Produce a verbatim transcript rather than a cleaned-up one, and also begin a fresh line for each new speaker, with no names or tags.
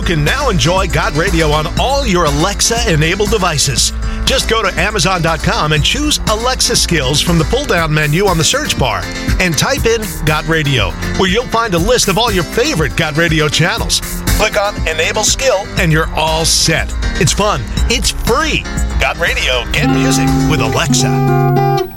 can now enjoy Got Radio on all your Alexa-enabled devices. Just go to Amazon dot com and choose Alexa Skills from the pull-down menu on the search bar and type in Got Radio, where you'll find a list of all your favorite Got Radio channels. Click on Enable Skill and you're all set. It's fun. It's free. Got Radio. Get music with Alexa.